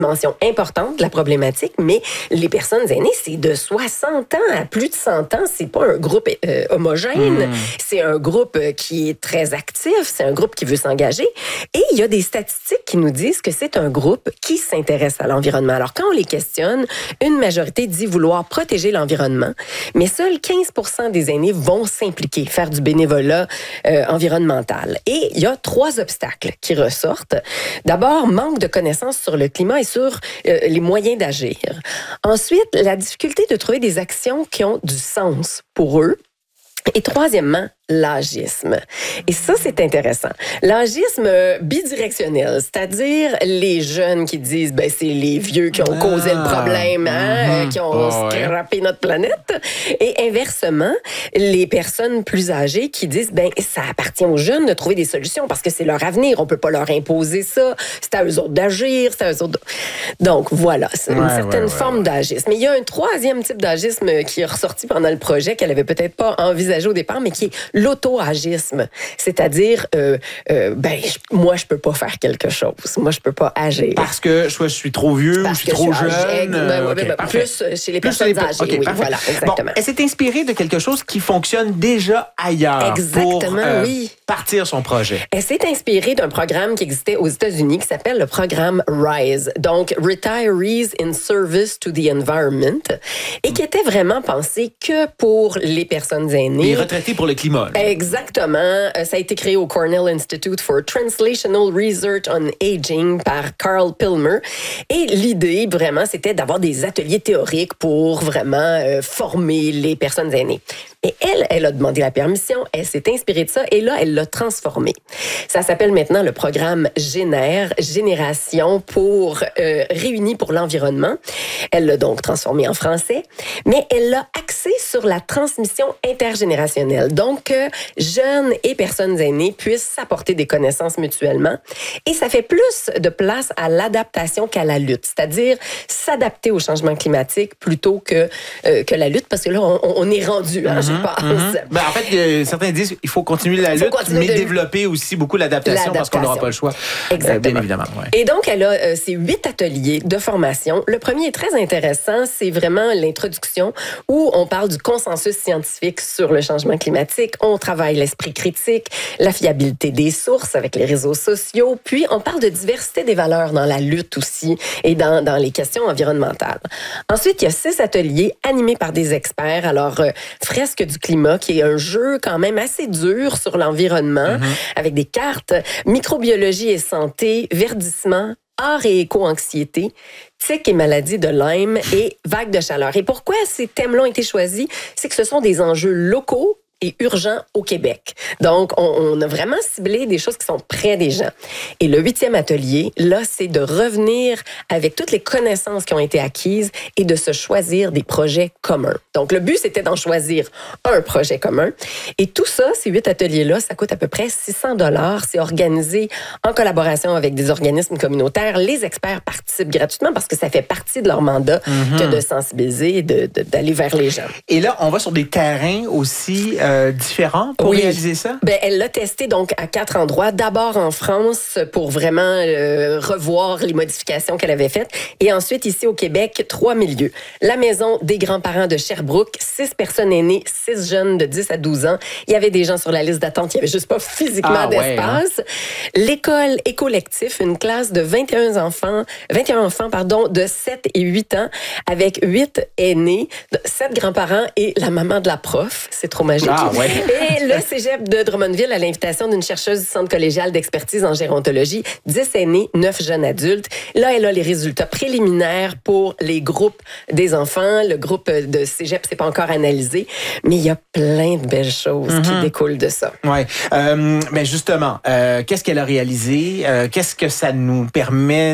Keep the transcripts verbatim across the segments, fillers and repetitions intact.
mention importante de la problématique, mais les personnes aînées, c'est de soixante ans à plus de cent ans. C'est pas un groupe euh, homogène. Mmh. C'est un groupe qui est très actif. C'est un groupe qui veut s'engager. Et il y a des statistiques qui nous disent que c'est un groupe qui s'intéresse à l'environnement. Alors, quand on les questionne, une majorité dit vouloir protéger l'environnement, mais seuls quinze pour cent des aînés vont s'impliquer, faire du bénévolat euh, environnemental. Et il y a trois obstacles qui ressortent. D'abord, manque de connaissances sur le climat et sur euh, les moyens d'agir. Ensuite, la difficulté de trouver des actions qui ont du sens pour eux. Et troisièmement, l'agisme. Et ça, c'est intéressant. L'agisme bidirectionnel, c'est-à-dire les jeunes qui disent, ben c'est les vieux qui ont ah, causé le problème, hein, mm-hmm. qui ont oh, scrappé ouais. notre planète. Et inversement, les personnes plus âgées qui disent, ben ça appartient aux jeunes de trouver des solutions parce que c'est leur avenir. On peut pas leur imposer ça. C'est à eux autres d'agir. C'est à eux autres. De... Donc voilà, c'est ouais, une certaine ouais, forme ouais. d'agisme. Mais il y a un troisième type d'agisme qui est ressorti pendant le projet qu'elle avait peut-être pas envisagé au départ, mais qui est l'auto-agisme, c'est-à-dire, euh, euh, ben, je, moi, je peux pas faire quelque chose. Moi, je peux pas agir. Parce que soit je suis trop vieux, ou je suis trop je suis jeune. Ben, okay, ben, plus chez les plus personnes les... âgées. Okay, oui, parfait. Voilà, exactement. Bon, elle s'est inspirée de quelque chose qui fonctionne déjà ailleurs. Exactement, pour, euh, oui. partir son projet. Elle s'est inspirée d'un programme qui existait aux États-Unis qui s'appelle le programme RISE, donc Retirees in Service to the Environment, et qui était vraiment pensé que pour les personnes aînées. Les retraités pour le climat. Exactement. Ça a été créé au Cornell Institute for Translational Research on Aging par Carl Pilmer. Et l'idée, vraiment, c'était d'avoir des ateliers théoriques pour vraiment euh, former les personnes aînées. Et elle, elle a demandé la permission, elle s'est inspirée de ça et là, elle l'a transformé. Ça s'appelle maintenant le programme Génère, Génération pour euh, Réunis pour l'environnement. Elle l'a donc transformé en français, mais elle l'a axé sur la transmission intergénérationnelle. Donc, que jeunes et personnes aînées puissent s'apporter des connaissances mutuellement. Et ça fait plus de place à l'adaptation qu'à la lutte, c'est-à-dire s'adapter au changement climatique plutôt que, euh, que la lutte, parce que là, on, on est rendu, hein, mm-hmm, je pense. Mm-hmm. Ben, en fait, euh, certains disent qu'il faut continuer la lutte, continuer mais de... développer aussi beaucoup l'adaptation, l'adaptation. parce qu'on n'aura pas le choix. Exactement. Euh, bien évidemment. Ouais. Et donc, elle a euh, ces huit ateliers de formation. Le premier est très intéressant, c'est vraiment l'introduction où on parle du consensus scientifique sur le changement climatique. On travaille l'esprit critique, la fiabilité des sources avec les réseaux sociaux, puis on parle de diversité des valeurs dans la lutte aussi et dans, dans les questions environnementales. Ensuite, il y a six ateliers animés par des experts. Alors, euh, Fresque du climat, qui est un jeu quand même assez dur sur l'environnement, mm-hmm. avec des cartes, microbiologie et santé, verdissement, art et éco-anxiété, tiques et maladies de Lyme et vagues de chaleur. Et pourquoi ces thèmes-là ont été choisis? C'est que ce sont des enjeux locaux et urgent au Québec. Donc, on, on a vraiment ciblé des choses qui sont près des gens. Et le huitième atelier, là, c'est de revenir avec toutes les connaissances qui ont été acquises et de se choisir des projets communs. Donc, le but, c'était d'en choisir un projet commun. Et tout ça, ces huit ateliers-là, ça coûte à peu près six cents dollars. C'est organisé en collaboration avec des organismes communautaires. Les experts participent gratuitement parce que ça fait partie de leur mandat mm-hmm. que de sensibiliser et de, de, d'aller vers les gens. Et là, on va sur des terrains aussi euh, Euh, différents pour oui. réaliser ça? Ben, elle l'a testé donc à quatre endroits. D'abord en France pour vraiment euh, revoir les modifications qu'elle avait faites. Et ensuite ici au Québec, trois milieux. La maison des grands-parents de Sherbrooke, six personnes aînées, six jeunes de dix à douze ans. Il y avait des gens sur la liste d'attente. Il n'y avait juste pas physiquement ah, d'espace. Ouais, hein? L'école écollectif, une classe de vingt et un enfants, vingt et un enfants pardon, de sept et huit ans avec huit aînés, sept grands-parents et la maman de la prof. C'est trop magique. Ah. Ah, ouais. Et le cégep de Drummondville, à l'invitation d'une chercheuse du Centre collégial d'expertise en gérontologie, dix aînés, neuf jeunes adultes. Là, elle a les résultats préliminaires pour les groupes des enfants. Le groupe de cégep, c'est pas encore analysé, mais il y a plein de belles choses mm-hmm. qui découlent de ça. Oui. Euh, mais justement, euh, qu'est-ce qu'elle a réalisé? Euh, qu'est-ce que ça nous permet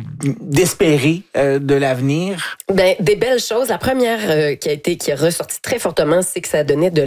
d'espérer euh, de l'avenir? Ben, des belles choses. La première euh, qui a été, qui a ressorti très fortement, c'est que ça donnait de l'espoir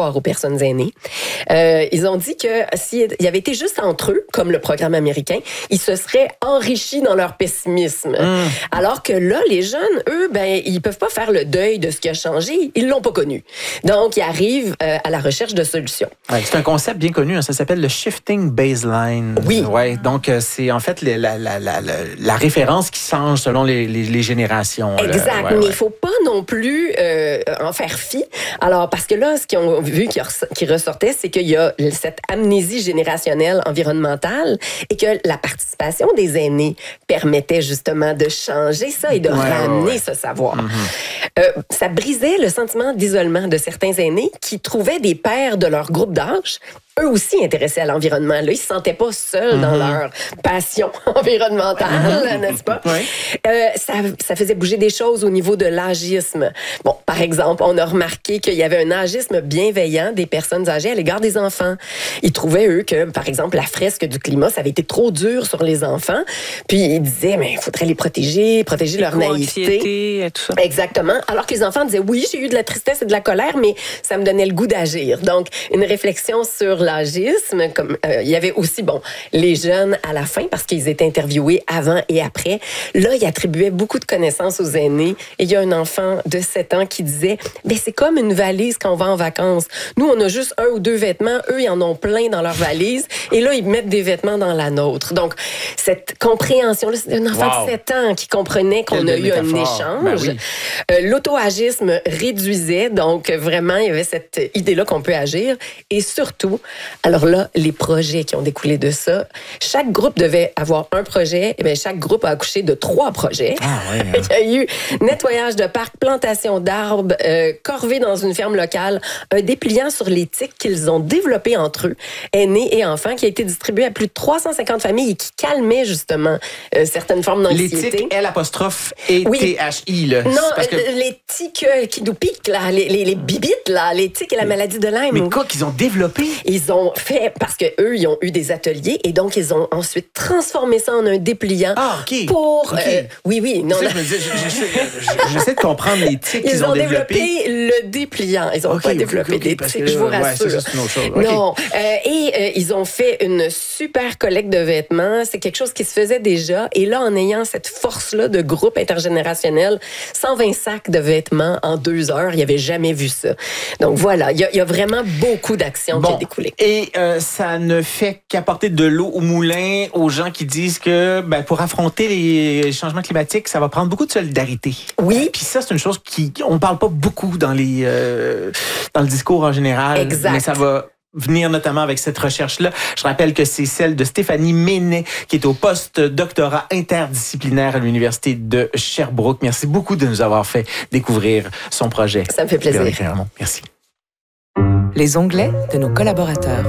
aux personnes aînées. Euh, ils ont dit que s'il y avait été juste entre eux, comme le programme américain, ils se seraient enrichis dans leur pessimisme. Mmh. Alors que là, les jeunes, eux, ben, ils peuvent pas faire le deuil de ce qui a changé. Ils l'ont pas connu. Donc, ils arrivent euh, à la recherche de solutions. Ouais, c'est un concept bien connu. Hein, ça s'appelle le shifting baseline. Oui. Ouais, donc, euh, c'est en fait la, la, la, la, la référence qui change selon les, les, les générations. Exact. Là. Ouais, mais il ouais. ne faut pas non plus euh, en faire fi. Alors, parce que là, ce qu'ils ont vu qui, res- qui ressortait, c'est qu'il y a cette amnésie générationnelle environnementale et que la participation des aînés permettait justement de changer ça et de ouais, ramener ouais. ce savoir. Mm-hmm. Euh, ça brisait le sentiment d'isolement de certains aînés qui trouvaient des pairs de leur groupe d'âge eux aussi intéressés à l'environnement. Là, ils se sentaient pas seuls mm-hmm. dans leur passion environnementale, mm-hmm. n'est-ce pas? Oui. Euh, ça, ça faisait bouger des choses au niveau de l'agisme. Bon, par exemple, on a remarqué qu'il y avait un agisme bienveillant des personnes âgées à l'égard des enfants. Ils trouvaient, eux, que, par exemple, la fresque du climat, ça avait été trop dur sur les enfants. Puis ils disaient, mais il faudrait les protéger, protéger leur naïveté. Tout ça. Exactement. Alors que les enfants disaient, oui, j'ai eu de la tristesse et de la colère, mais ça me donnait le goût d'agir. Donc, une réflexion sur l'agisme, comme euh, il y avait aussi bon les jeunes à la fin parce qu'ils étaient interviewés avant et après. Là, ils attribuaient beaucoup de connaissances aux aînés. Et il y a un enfant de sept ans qui disait, ben c'est comme une valise quand on va en vacances. Nous, on a juste un ou deux vêtements. Eux, ils en ont plein dans leur valise. Et là, ils mettent des vêtements dans la nôtre. Donc, cette compréhension-là, c'est un enfant wow. de sept ans qui comprenait qu'on Quelle a eu métaphore. Un échange. Ben oui. euh, l'auto-agisme réduisait. Donc, vraiment, il y avait cette idée-là qu'on peut agir. Et surtout, alors là, les projets qui ont découlé de ça, chaque groupe devait avoir un projet. Et bien, chaque groupe a accouché de trois projets. Ah, ouais, hein. Il y a eu nettoyage de parcs, plantation d'arbres, euh, corvée dans une ferme locale, un dépliant sur l'éthique qu'ils ont développé entre eux, aînés et enfants, qui a été distribué à plus de trois cent cinquante familles et qui calmait justement euh, certaines formes d'anxiété. L'éthique, L apostrophe et oui. T H I. Là. Non, parce que... l'éthique euh, qui nous pique, là, les, les, les bibites, là, l'éthique et la maladie de Lyme. Mais quoi qu'ils ont développé? Ils ont fait, parce qu'eux, ils ont eu des ateliers et donc ils ont ensuite transformé ça en un dépliant. Ah, OK. Pour. Okay. Euh, oui, oui. Non, ça, je me dis, j'essaie de comprendre l'éthique qu'ils ont, ont développé. Ils ont développé le dépliant. Ils n'ont okay, pas développé okay, d'éthique, que, je vous rassure. Ouais, ça, c'est une autre chose. Okay. Non. Euh, et euh, ils ont fait une super collecte de vêtements. C'est quelque chose qui se faisait déjà. Et là, en ayant cette force-là de groupe intergénérationnel, cent vingt sacs de vêtements en deux heures, il n'y avait jamais vu ça. Donc voilà, il y, y a vraiment beaucoup d'actions bon, qui ont découlé. Et euh, ça ne fait qu'apporter de l'eau au moulin aux gens qui disent que ben, pour affronter les changements climatiques, ça va prendre beaucoup de solidarité. Oui. Puis ça, c'est une chose qui on parle pas beaucoup dans les euh, dans le discours en général. Exact. Mais ça va venir notamment avec cette recherche-là. Je rappelle que c'est celle de Stéphanie Ménet, qui est au post-doctorat interdisciplinaire à l'Université de Sherbrooke. Merci beaucoup de nous avoir fait découvrir son projet. Ça me fait plaisir. Merci. Les onglets de nos collaborateurs.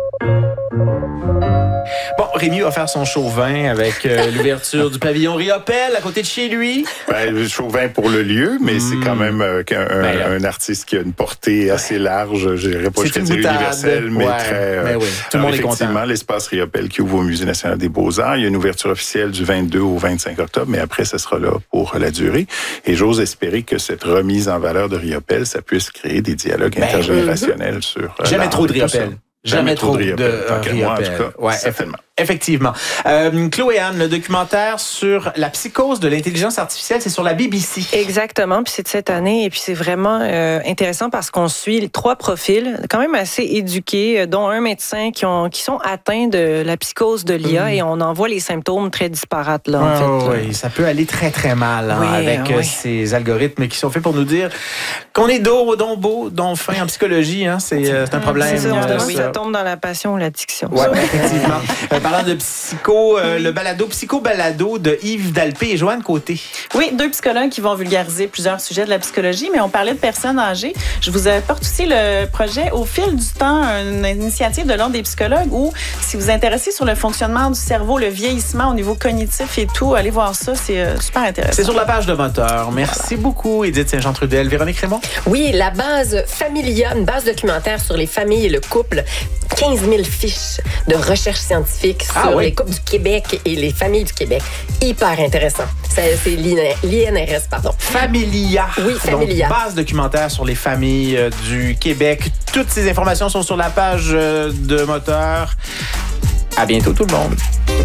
Bon, Rémi va faire son chauvin avec euh, l'ouverture du pavillon Riopelle à côté de chez lui. Ben, le chauvin pour le lieu, mais mmh. c'est quand même euh, un, ben, un artiste qui a une portée assez large, je dirais pas jusqu'à dire universelle, mais ouais. très... Euh, ben oui. Tout le monde est content. Effectivement, l'espace Riopelle qui ouvre au Musée national des beaux-arts. Il y a une ouverture officielle du vingt-deux au vingt-cinq octobre, mais après, ça sera là pour la durée. Et j'ose espérer que cette remise en valeur de Riopelle, ça puisse créer des dialogues ben, intergénérationnels mmh. sur... Euh, Jamais trop de Riopelle. Jamais, Jamais trop de Riopelle. Tant qu'à moi, en tout cas, ouais, certainement. Effectivement. Euh, Chloé Anne, le documentaire sur la psychose de l'intelligence artificielle, c'est sur la B B C. Exactement, puis c'est de cette année, et puis c'est vraiment euh, intéressant parce qu'on suit trois profils, quand même assez éduqués, dont un médecin qui, ont, qui sont atteints de la psychose de l'I A, mmh. et on en voit les symptômes très disparates, là, en oh, fait. Là. Oui, ça peut aller très, très mal, hein, oui, avec oui. ces algorithmes qui sont faits pour nous dire qu'on est dos, don beau, don fin en psychologie, hein, c'est, euh, c'est un problème. C'est ça, on se demande si ça ça tombe dans la passion ou l'addiction. Oui, effectivement. euh, parlant de psycho, euh, oui. le balado Psycho-balado de Yves Dalpé et Joanne Côté. Oui, deux psychologues qui vont vulgariser plusieurs sujets de la psychologie, mais on parlait de personnes âgées. Je vous apporte aussi le projet Au fil du temps, une initiative de l'Ordre des psychologues où, si vous vous intéressez sur le fonctionnement du cerveau, le vieillissement au niveau cognitif et tout, allez voir ça, c'est euh, super intéressant. C'est sur la page de Moteur. Merci voilà. beaucoup, Édith Saint-Jean-Trudel. Véronique Raymond? Oui, la base Familia, une base documentaire sur les familles et le couple. quinze mille fiches de recherche scientifique scientifique sur Ah, oui. les couples du Québec et les familles du Québec. Hyper intéressant. C'est, c'est l'I N R S, pardon. Familia. Oui, Familia. Donc, base documentaire sur les familles euh, du Québec. Toutes ces informations sont sur la page euh, de Moteur. À bientôt tout le monde.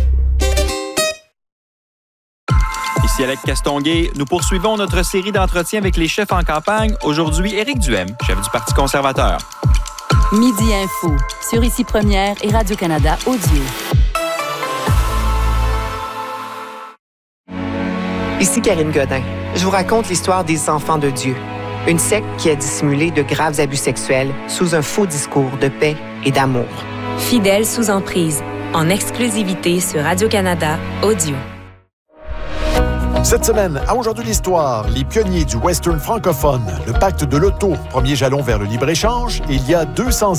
Ici Alex Castonguay, nous poursuivons notre série d'entretiens avec les chefs en campagne. Aujourd'hui, Éric Duhem, chef du Parti conservateur. Midi Info, sur Ici Première et Radio-Canada Audio. Ici Karine Godin. Je vous raconte l'histoire des Enfants de Dieu, une secte qui a dissimulé de graves abus sexuels sous un faux discours de paix et d'amour. Fidèles sous emprise, en exclusivité sur Radio-Canada Audio. Cette semaine, à Aujourd'hui l'Histoire, les pionniers du western francophone, le pacte de l'auto, premier jalon vers le libre-échange, et il y a deux cents